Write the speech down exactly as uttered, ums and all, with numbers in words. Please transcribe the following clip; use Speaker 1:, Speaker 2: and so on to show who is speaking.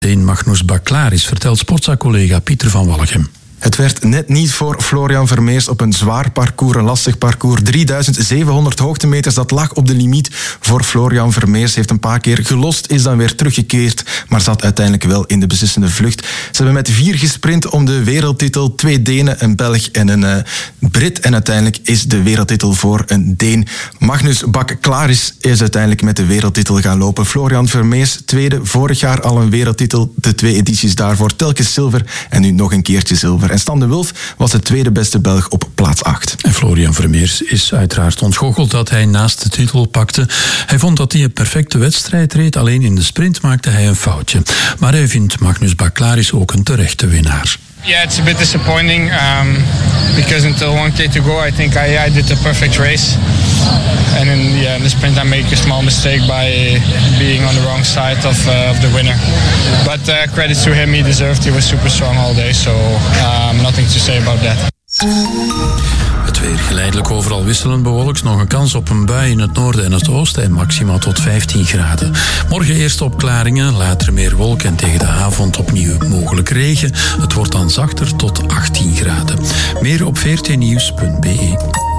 Speaker 1: Deen Magnus Baklaris, vertelt Sportza-collega Pieter van Wallegem.
Speaker 2: Het werd net niet voor Florian Vermeers op een zwaar parcours, een lastig parcours. drieduizend zevenhonderd hoogtemeters, dat lag op de limiet voor Florian Vermeers. Heeft een paar keer gelost, is dan weer teruggekeerd, maar zat uiteindelijk wel in de beslissende vlucht. Ze hebben met vier gesprint om de wereldtitel. Twee Denen, een Belg en een uh, Brit. En uiteindelijk is de wereldtitel voor een Deen. Magnus Baklaris is uiteindelijk met de wereldtitel gaan lopen. Florian Vermeers, tweede, vorig jaar al een wereldtitel. De twee edities daarvoor, telkens zilver en nu nog een keertje zilver. En Stan de Wulf was de tweede beste Belg op plaats acht.
Speaker 1: En Florian Vermeers is uiteraard ontgoocheld dat hij naast de titel pakte. Hij vond dat hij een perfecte wedstrijd reed, alleen in de sprint maakte hij een foutje. Maar hij vindt Magnus Baklaris ook een terechte winnaar.
Speaker 3: Yeah, it's a bit disappointing um, because until one K to go, I think I, I did the perfect race. And in, yeah, in the sprint, I make a small mistake by being on the wrong side of, uh, of the winner. But uh, credit to him, he deserved. He was super strong all day, so um, nothing to say about that.
Speaker 1: Het weer geleidelijk overal wisselend bewolkt. Nog een kans op een bui in het noorden en het oosten en maximaal tot vijftien graden. Morgen eerst opklaringen, later meer wolken en tegen de avond opnieuw mogelijk regen. Het wordt dan zachter tot achttien graden. Meer op veertien nieuws punt be.